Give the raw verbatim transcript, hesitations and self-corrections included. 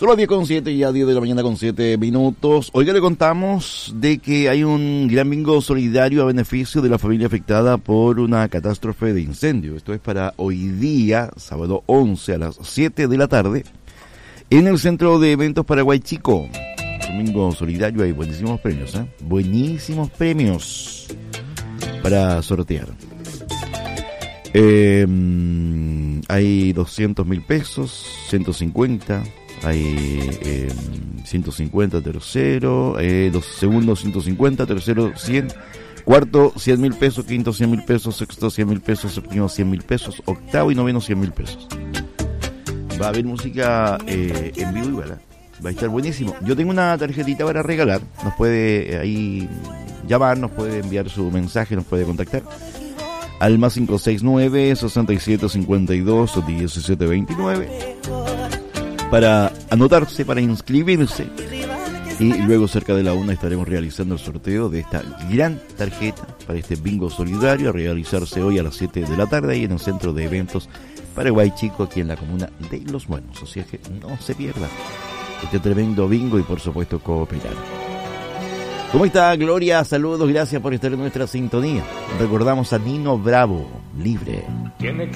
Son las diez con siete, ya diez de la mañana con siete minutos. Hoy que le contamos de que hay un gran bingo solidario a beneficio de la familia afectada por una catástrofe de incendio. Esto es para hoy día, sábado once a las siete de la tarde, en el Centro de Eventos Paraguay Chico. Un bingo solidario, hay buenísimos premios, ¿eh? Buenísimos premios para sortear. Eh, hay doscientos mil pesos, ciento cincuenta, hay eh, ciento cincuenta tercero, eh, dos, segundo ciento cincuenta, tercero cien, cuarto cien mil pesos, quinto cien mil pesos, sexto cien mil pesos, séptimo cien mil pesos, octavo y noveno cien mil pesos. Va a haber música eh, en vivo igual, ¿eh? Va a estar buenísimo. Yo tengo una tarjetita para regalar, nos puede eh, ahí llamar, nos puede enviar su mensaje, nos puede contactar al más cinco seis nueve, sesenta y siete cincuenta y dos, diecisiete veintinueve para anotarse, para inscribirse, y luego cerca de la una estaremos realizando el sorteo de esta gran tarjeta para este bingo solidario a realizarse hoy a las siete de la tarde ahí en el Centro de Eventos Paraguay Chico, aquí en la comuna de Los Buenos. O sea que no se pierda este tremendo bingo y por supuesto cooperar. ¿Cómo está, Gloria? Saludos, gracias por estar en nuestra sintonía. Recordamos a Nino Bravo, Libre.